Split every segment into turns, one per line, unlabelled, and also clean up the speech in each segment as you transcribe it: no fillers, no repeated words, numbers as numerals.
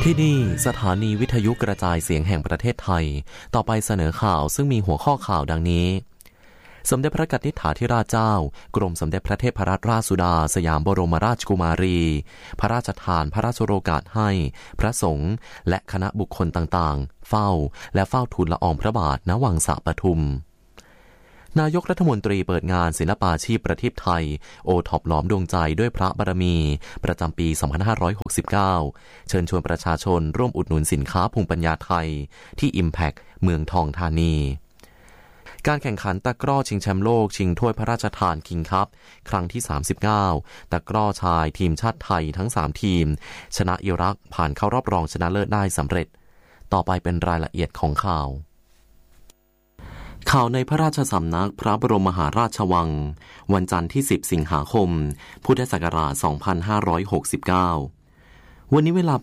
ที่นี่สถานีวิทยุกระจายเสียงแห่งประเทศไทยต่อไปเสนอข่าวซึ่งมีหัวข้อข่าวดังนี้สมเด็จพระกนิษฐาธิราชเจ้ากรมสมเด็จพระเทพรัตนราชสุดาสยามบรมราชกุมารีพระราชทานพระราชโองการให้พระสงฆ์และคณะบุคคลต่างๆเฝ้าทูลละอองพระบาทณวังสะปทุมนายกรัฐมนตรีเปิดงานศิลปาชีพประทีปไทยโอท็อปหลอมดวงใจด้วยพระบารมีประจำปี 2569 เชิญชวนประชาชนร่วมอุดหนุนสินค้าภูมิปัญญาไทยที่ Impact เมืองทองธานีการแข่งขันตะกร้อชิงแชมป์โลกชิงถ้วยพระราชทานคิงส์คัพครั้งที่ 39 ตะกร้อชายทีมชาติไทยทั้ง 3 ทีมชนะอิรักผ่านเข้ารอบรองชนะเลิศได้สำเร็จต่อไปเป็นรายละเอียดของข่าวในพระราชสำนักพระบรมมหาราชวังวันจันทร์ที่ 10 สิงหาคม พุทธศักราช 2569 วันนี้เวลา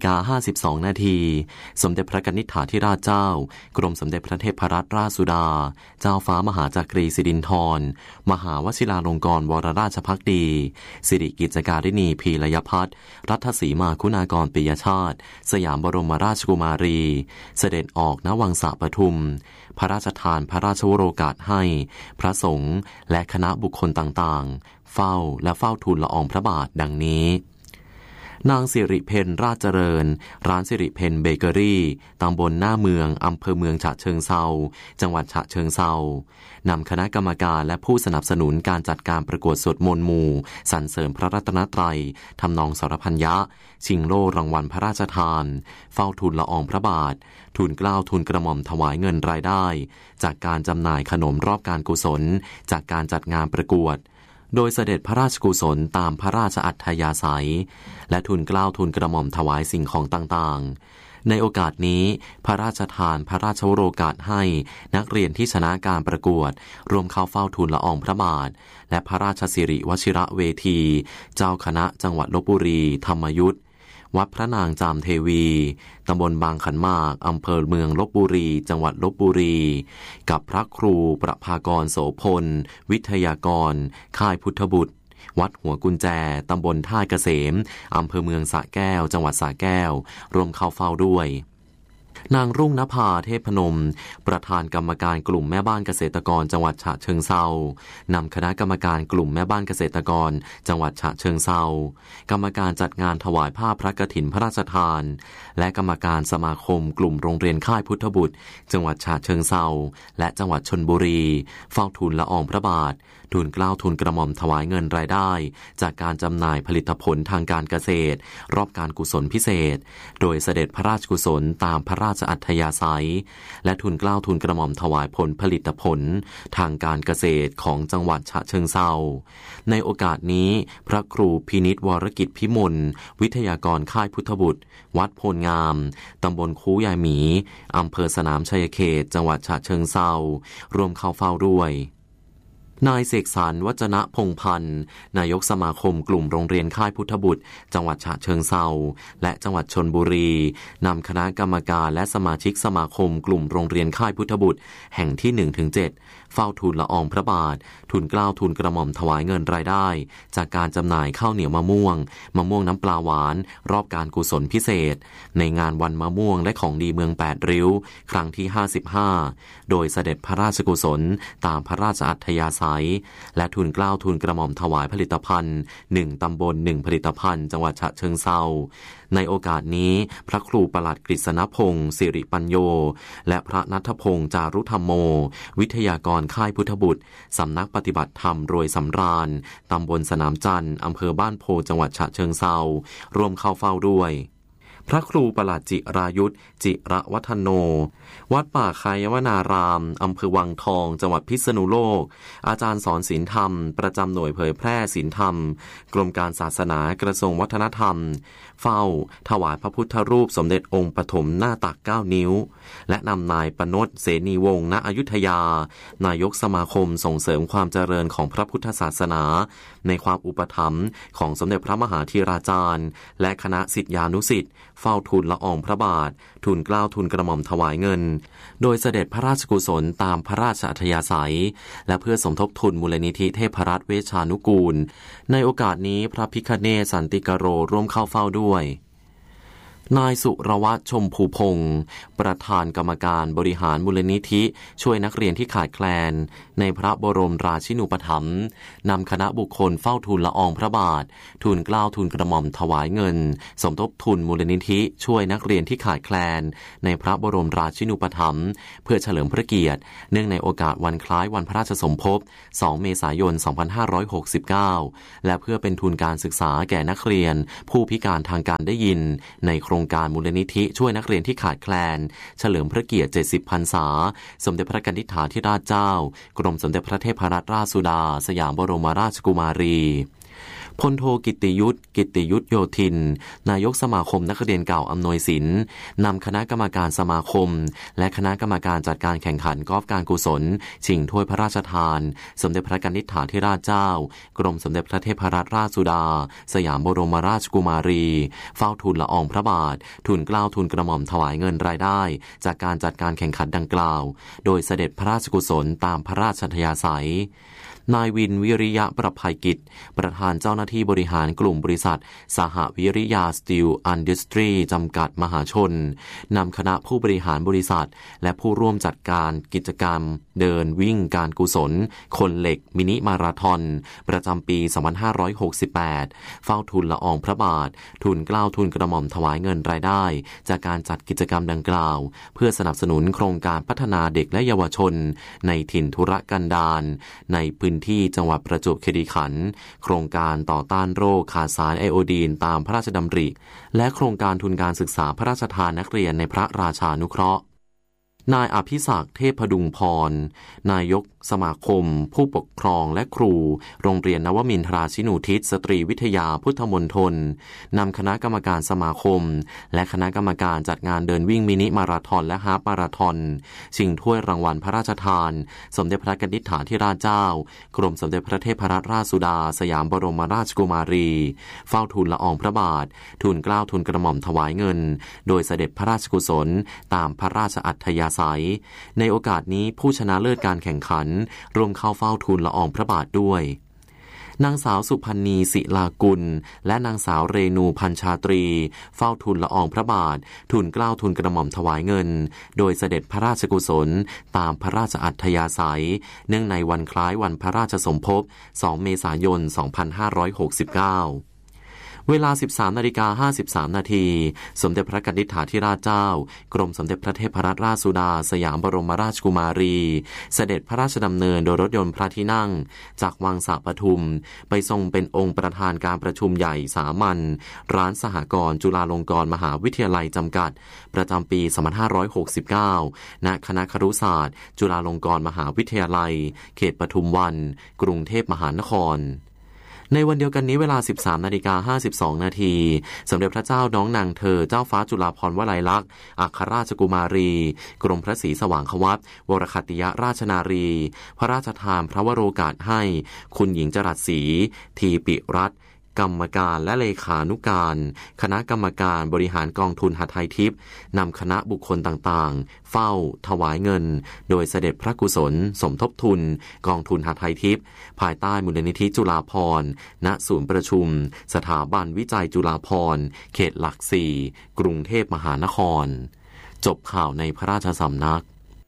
8:52 นาทีสมเด็จพระกนิษฐาธิราชเจ้ากรมสมเด็จพระเทพรัตนราชสุดาเจ้าฟ้ามหาจักรีสิรินธรมหาวชิราลงกรณ์วรราชภักดีสิริกิจการินีพีรยพัฒน์รัตศรีมาคุณากรปิยชาติสยามบรมราชกุมารีเสด็จออกณวังสะปทุมพระราชทานพระราชวโรกาสให้พระสงฆ์และคณะบุคคลต่างๆเฝ้าทูลละอองพระบาทดังนี้นางสิริเพนราชเจริญร้านสิริเพนเบเกอรี่ตำบลหน้าเมืองอำเภอเมืองฉะเชิงเทราจังหวัดฉะเชิงเทรานำคณะกรรมการและผู้สนับสนุนการจัดการประกวดสวดมนต์หมู่สรรเสริญพระรัตนตรัยทำนองสรพัญญะชิงโล่รางวัลพระราชทานเฝ้าทูลละอองพระบาททูลเกล้าทูลกระหม่อมถวายเงินรายได้จากการจำหน่ายขนมรอบการกุศลจากการจัดงานประกวดโดยเสด็จพระราชกุศลตามพระราชอัธยาศัยและทูลเกล้าทูลกระหม่อมถวายสิ่งของต่างๆในโอกาสนี้พระราชทานพระราชวโรกาสให้นักเรียนที่ชนะการประกวดรวมเข้าเฝ้าทูลละอองพระบาทและพระราชสิริวชิระเวทีเจ้าคณะจังหวัดลพบุรีธรรมยุทธวัดพระนางจามเทวีตำบลบางขันมากอำเภอเมืองลพบุรีจังหวัดลพบุรีกับพระครูประภากรโสพลวิทยากรค่ายพุทธบุตรวัดหัวกุญแจตำบลท่าเกษมอำเภอเมืองสระแก้วจังหวัดสระแก้วรวมเข้าเฝ้าด้วยนางรุ่งนภาเทพนมประธานกรรมการกลุ่มแม่บ้านเกษตรกรจังหวัดฉะเชิงเทรานำคณะกรรมการกลุ่มแม่บ้านเกษตรกรจังหวัดฉะเชิงเทรากรรมการจัดงานถวายผ้าพระกฐินพระราชทานและกรรมการสมาคมกลุ่มโรงเรียนค่ายพุทธบุตรจังหวัดฉะเชิงเทราและจังหวัดชลบุรีเฝ้าทูลละอองพระบาททูลเกล้าทูลกระหม่อมถวายเงินรายได้จากการจำหน่ายผลิตผลทางการเกษตรรอบการกุศลพิเศษโดยเสด็จพระราชกุศลตามพระราชอัธยาศัยและทูลเกล้าทูลกระหม่อมถวายผลผลิตผลทางการเกษตรของจังหวัดฉะเชิงเทราในโอกาสนี้พระครูพินิจวรกิจพิมลวิทยากรค่ายพุทธบุตรวัดโพลงามตำบลคูยายหมีอำเภอสนามชัยเขตจังหวัดฉะเชิงเทรารวมเข้าเฝ้าด้วยนายเสกสรรวจนะพงษ์พันธ์นายกสมาคมกลุ่มโรงเรียนค่ายพุทธบุตรจังหวัดฉะเชิงเทราและจังหวัดชลบุรีนำคณะกรรมการและสมาชิกสมาคมกลุ่มโรงเรียนค่ายพุทธบุตรแห่งที่ 1-7 เฝ้าทูลละอองพระบาททูลเกล้าทูลกระหม่อมถวายเงินรายได้จากการจำหน่ายข้าวเหนียวมะม่วงน้ำปลาหวานรอบการกุศลพิเศษในงานวันมะม่วงและของดีเมือง8ริ้วครั้งที่ 55โดยเสด็จพระราชกุศลตามพระราชอัธยาศัยและทูลเกล้าทูลกระหม่อมถวายผลิตภัณฑ์1ตำบล1ผลิตภัณฑ์จังหวัดฉะเชิงเทราในโอกาสนี้พระครูประหลัดกฤษณพงศ์สิริปัญโยและพระณัฐพงศ์จารุธรรมโมวิทยากรค่ายพุทธบุตรสำนักปฏิบัติธรรมรวยสำราญตำบลสนามจันทร์อำเภอบ้านโพจังหวัดฉะเชิงเทรารวมเข้าเฝ้าด้วยพระครูประหลัดจิรายุทธจิระวัฒโนวัดป่าคายวนารามอำเภอวังทองจังหวัดพิษณุโลกอาจารย์สอนศีลธรรมประจำหน่วยเผยแพร่ศีลธรรมกรมการศาสนากระทรวงวัฒนธรรมเฝ้าถวายพระพุทธรูปสมเด็จองค์ปฐมหน้าตัก9นิ้วและนำนายปนดเสนีวงศ์ณอยุธยานายกสมาคมส่งเสริมความเจริญของพระพุทธศาสนาในความอุปถัมภ์ของสมเด็จพระมหาธีราจารย์และคณะศิษยานุศิษย์เฝ้าทูลละอองพระบาททูลเกล้าทูลกระหม่อมถวายเงินโดยเสด็จพระราชกุศลตามพระราชอัธยาศัยและเพื่อสมทบทุนมูลนิธิเทพรัตน์เวชานุกูลในโอกาสนี้พระพิฆเนศสันติกโรร่วมเข้าเฝ้าด้วยนายสุรวัฒน์ชมพูพงศ์ประธานกรรมการบริหารมูลนิธิช่วยนักเรียนที่ขาดแคลนในพระบรมราชินูปถัมภ์นำคณะบุคคลเฝ้าทูลละอองพระบาททูลเกล้าทูลกระหม่อมถวายเงินสมทบทุนมูลนิธิช่วยนักเรียนที่ขาดแคลนในพระบรมราชินูปถัมภ์เพื่อเฉลิมพระเกียรติเนื่องในโอกาสวันคล้ายวันพระราชสมภพ2 เมษายน 2569และเพื่อเป็นทุนการศึกษาแก่นักเรียนผู้พิการทางการได้ยินในโครงการมูลนิธิช่วยนักเรียนที่ขาดแคลนเฉลิมพระเกียรติ70 พรรษาสมเด็จพระกนิษฐาธิราชเจ้ากรมสมเด็จพระเทพรัตนราชสุดาสยามบรมราชกุมารีพลโทกิตติยุทธโยธินนายกสมาคมนักเรียนเก่าอำนวยสินนำคณะกรรมการสมาคมและคณะกรรมการจัดการแข่งขันกอล์ฟการกุศลชิงถ้วยพระราชทานสมเด็จพระกนิษฐาธิราชเจ้ากรมสมเด็จพระเทพรัตนราชสุดาสยามบรมราชกุมารีเฝ้าทูลละอองพระบาททูลเกล้าทูลกระหม่อมถวายเงินรายได้จากการจัดการแข่งขันดังกล่าวโดยเสด็จพระราชกุศลตามพระราชอัธยาศัยนายวินวิริยะประภัยกิจประธานเจ้าหน้าที่บริหารกลุ่มบริษัทสหวิริยาสตีลอินดัสทรีจำกัดมหาชนนำคณะผู้บริหารบริษัทและผู้ร่วมจัดการกิจกรรมเดินวิ่งการกุศลคนเหล็กมินิมาราธอนประจำปี 2568 เฝ้าทูลละอองพระบาททูลเกล้าทูลกระหม่อมถวายเงินรายได้จากการจัดกิจกรรมดังกล่าวเพื่อสนับสนุนโครงการพัฒนาเด็กและเยาวชนในถิ่นทุรกันดารในพื้นที่จังหวัดประจวบคีรีขันธ์โครงการต่อต้านโรคขาดสารไอโอดีนตามพระราชดำริและโครงการทุนการศึกษาพระราชทานนักเรียนในพระราชานุเคราะห์นายอภิศักดิ์เทพดุงพรนายกสมาคมผู้ปกครองและครูโรงเรียนนวมินทราชินูทิศสตรีวิทยาพุทธมณฑลนำคณะกรรมการสมาคมและคณะกรรมการจัดงานเดินวิ่งมินิมาราธอนและฮาล์ฟมาราธอนชิงถ้วยรางวัลพระราชทานสมเด็จพระกนิษฐาธิราชเจ้ากรมสมเด็จพระเทพรัตนราชสุดาสยามบรมราชกุมารีเฝ้าทูลละอองพระบาททูลเกล้าทูลกระหม่อมถวายเงินโดยเสด็จพระราชกุศลตามพระราชอัธยาศัยในโอกาสนี้ผู้ชนะเลิศการแข่งขันร่วมเข้าเฝ้าทูลละอองพระบาทด้วยนางสาวสุพันนีศิลากุลและนางสาวเรนูพันชาตรีเฝ้าทูลละอองพระบาททูลเกล้าทูลกระหม่อมถวายเงินโดยเสด็จพระราชกุศลตามพระราชอัธยาศัยเนื่องในวันคล้ายวันพระราชสมภพ2 เมษายน 2569เวลา 13:53 นาทีสมเด็จพระกนิษฐาธิราชเจ้ากรมสมเด็จพระเทพรัตนราชสุดาสยามบรมราชกุมารีเสด็จพระราชดำเนินโดยรถยนต์พระที่นั่งจากวังสระปทุมไปทรงเป็นองค์ประธานการประชุมใหญ่สามัญร้านสหกรณ์จุฬาลงกรณ์มหาวิทยาลัยจำกัดประจำปี 2569 ณ คณะครุศาสตร์จุฬาลงกรณ์มหาวิทยาลัยเขตปทุมวันกรุงเทพมหานครในวันเดียวกันนี้เวลา 13:52 นาทีสมเด็จพระเจ้าน้องนางเธอเจ้าฟ้าจุฬาภรณ์วลัยลักษณ์อัครราชกุมารีกรมพระศรีสว่างควัตรวรคัตติยราชนารีพระราชทานพระวโรกาสให้คุณหญิงจรัสศรีทีปิรัตน์กรรมการและเลขานุการคณะกรรมการบริหารกองทุนหทัยทิพย์นำคณะบุคคลต่างๆเฝ้าถวายเงินโดยเสด็จพระกุศลสมทบทุนกองทุนหทัยทิพย์ภายใต้มูลนิธิจุฬาภรณ์ณศูนย์ประชุมสถาบันวิจัยจุฬาภรณ์เขตหลัก4กรุงเทพมหานครจบข่าวในพระราชสำนัก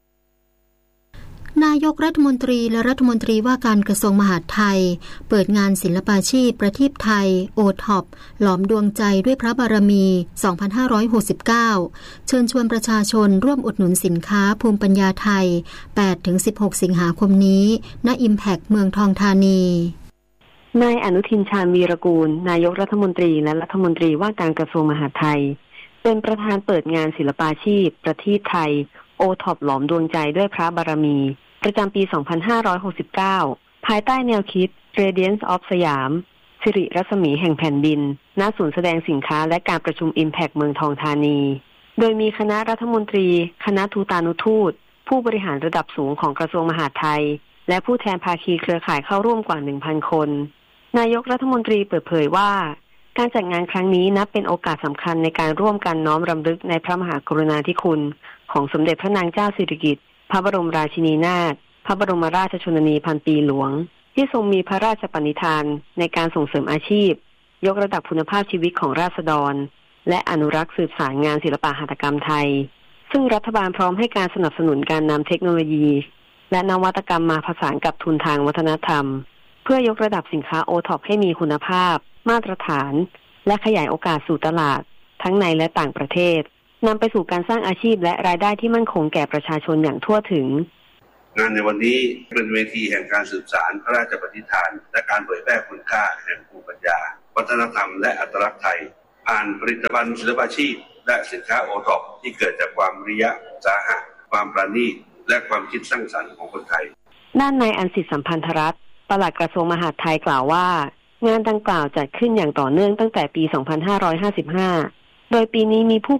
นายกรัฐมนตรีและรัฐมนตรีว่าการกระทรวงมหาดไทยเปิดงานศิลปาชีพประทีปไทยโอท็อปหลอมดวงใจด้วยพระบารมี 2569 เชิญชวนประชาชนร่วมอุดหนุนสินค้าภูมิปัญญาไทย 8-16 สิงหาคมนี้ณ Impact เมืองทองธานี
นายอนุทินชาญวีรกูลนายกรัฐมนตรีและรัฐมนตรีว่าการกระทรวงมหาดไทยเป็นประธานเปิดงานศิลปาชีพประทีปไทยโอท็อปหลอมดวงใจด้วยพระบารมีประจำปี 2569 ภายใต้แนวคิด Radiance of สยามสิริรัศมีแห่งแผ่นดินณศูนย์แสดงสินค้าและการประชุม Impact เมืองทองธานีโดยมีคณะรัฐมนตรีคณะทูตานุทูตผู้บริหารระดับสูงของกระทรวงมหาดไทยและผู้แทนภาคีเครือข่ายเข้าร่วมกว่า 1,000 คนนายกรัฐมนตรีเปิดเผยว่าการจัดงานครั้งนี้นับเป็นโอกาสสำคัญในการร่วมกันน้อมรำลึกในพระมหากรุณาธิคุณของสมเด็จพระนางเจ้าสิริกิติ์พระบรมราชินีนาถพระบรมราชชนนีพันปีหลวงที่ทรงมีพระราชปณิธานในการส่งเสริมอาชีพยกระดับคุณภาพชีวิตของราษฎรและอนุรักษ์สืบสานงานศิลปหัตถกรรมไทยซึ่งรัฐบาลพร้อมให้การสนับสนุนการนำเทคโนโลยีและนวัตกรรมมาผสานกับทุนทางวัฒนธรรมเพื่อยกระดับสินค้า OTOP ให้มีคุณภาพมาตรฐานและขยายโอกาสสู่ตลาดทั้งในและต่างประเทศนำไปสู่การสร้างอาชีพและรายได้ที่มั่นคงแก่ประชาชนอย่างทั่วถึง
งานในวันนี้เป็นเวทีแห่งการสืบสานพระราชปณิธานและการเผยแพร่คุณค่าแห่งภูมิปัญญาวัฒนธรรมและอัตลักษณ์ไทยผ่านผลิตภัณฑ์ศิลปาชีพและสินค้า OTOP ที่เกิดจากความวิริยะอุตสาหะความประณีตและความคิดสร้างสรรค์ของคนไทย
ด้านนายอันสิทธิสัมพันธรัตน์ปลัดกระทรวงมหาดไทยกล่าวว่างานดังกล่าวจัดขึ้นอย่างต่อเนื่องตั้งแต่ปี 2555 โดยปีนี้มีผู้